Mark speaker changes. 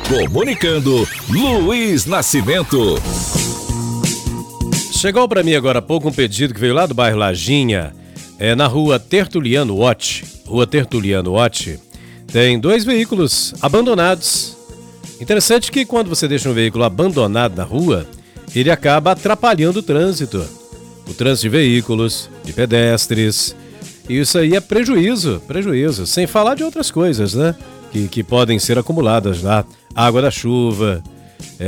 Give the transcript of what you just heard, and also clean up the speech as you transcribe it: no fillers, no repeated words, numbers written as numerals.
Speaker 1: Comunicando, Luiz Nascimento.
Speaker 2: Chegou para mim agora há pouco um pedido que veio lá do bairro Lajinha, na rua Tertuliano Otti. Rua Tertuliano Otti, tem 2 veículos abandonados. Interessante que quando você deixa um veículo abandonado na rua, ele acaba atrapalhando o trânsito de veículos, de pedestres. Isso aí é prejuízo, sem falar de outras coisas, né? Que podem ser acumuladas lá, água da chuva,